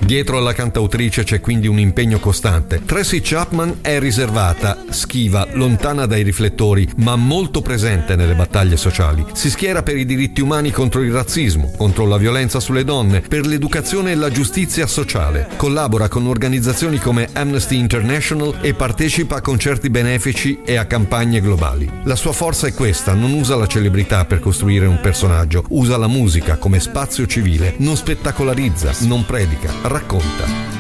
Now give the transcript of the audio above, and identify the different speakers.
Speaker 1: Dietro alla cantautrice c'è quindi un impegno costante. Tracy Chapman è riservata, schiva, lontana dai riflettori, ma molto presente nelle battaglie sociali. Si schiera per i diritti umani contro il razzismo, contro la violenza sulle donne, per l'educazione e la giustizia sociale. Collabora con organizzazioni come Amnesty International e partecipa a concerti benefici e a campagne globali. La sua forza è questa: non usa la celebrità per costruire un personaggio, usa la musica come spazio civile, non spettacolarizza, non predica, racconta.